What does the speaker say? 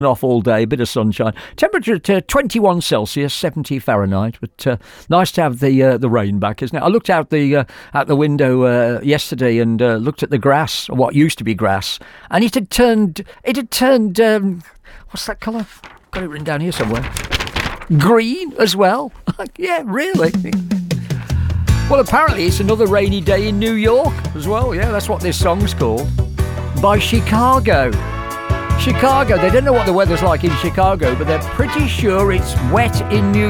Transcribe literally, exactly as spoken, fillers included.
off all day, a bit of sunshine. Temperature at uh, twenty-one Celsius, seventy Fahrenheit. But uh, nice to have the uh, the rain back, isn't it? I looked out the uh, out the window uh, yesterday and uh, looked at the grass, or what used to be grass, and it had turned. It had turned. Um, what's that colour? Got it written down here somewhere. Green as well. Yeah, really. Well, apparently it's another rainy day in New York as well. Yeah, that's what this song's called. By Chicago. Chicago, they don't know what the weather's like in Chicago, but they're pretty sure it's wet in New York.